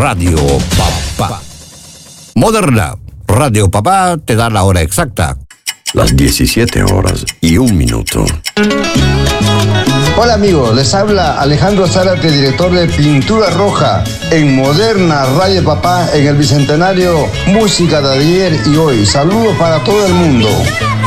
Radio Papá. Moderna Radio Papá te da la hora exacta. Las 17:01. Hola amigos, les habla Alejandro Zárate, director de Pintura Roja en Moderna Radio Papá en el Bicentenario Música de ayer y hoy. Saludos para todo el mundo.